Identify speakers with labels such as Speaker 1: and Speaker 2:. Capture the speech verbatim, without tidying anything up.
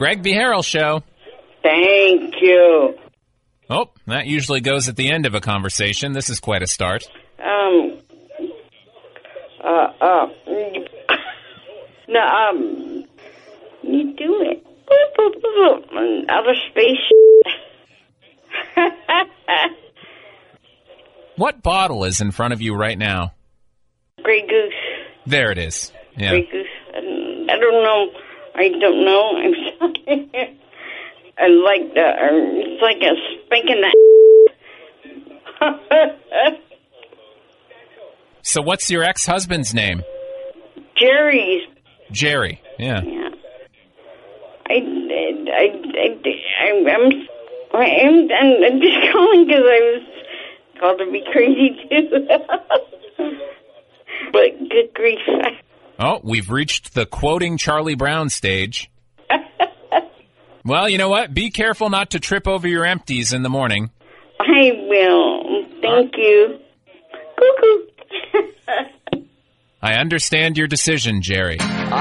Speaker 1: Greg V. Harrell Show.
Speaker 2: Thank you.
Speaker 1: Oh, that usually goes at the end of a conversation. This is quite a start.
Speaker 2: Um, uh, uh, no, um, you do it. Boop, boop, boop, boop. Outer space.
Speaker 1: What bottle is in front of you right now?
Speaker 2: Grey Goose.
Speaker 1: There it is. Yeah.
Speaker 2: Grey Goose. I, I don't know. I don't know. I'm sorry. I like the, uh, it's like a spank in the
Speaker 1: So what's your ex-husband's name?
Speaker 2: Jerry's.
Speaker 1: Jerry, yeah.
Speaker 2: Yeah. I, I, I, I, I'm, I'm, I'm, I'm just calling because I was called to be crazy too. But good grief.
Speaker 1: Oh, we've reached the quoting Charlie Brown stage. Well, you know what? Be careful not to trip over your empties in the morning.
Speaker 2: I will. Thank you. Cuckoo.
Speaker 1: I understand your decision, Jerry.